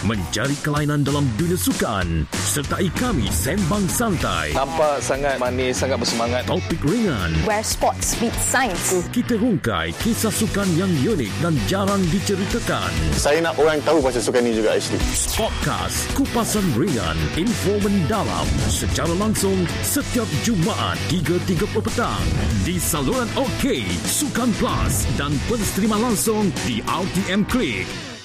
mencari kelainan dalam dunia sukan. Sertai kami sembang santai. Nampak sangat manis, sangat bersemangat. Topik ringan. Where sports meet science. Kita rungkai kisah sukan yang unik dan jarang diceritakan. Saya nak orang tahu pasal sukan ni juga actually. Podcast Kupasan Ringan, info mendalam secara langsung setiap Jumaat 3.30 petang di saluran OK, Sukan Plus dan penstreaman langsung di RTM Klik.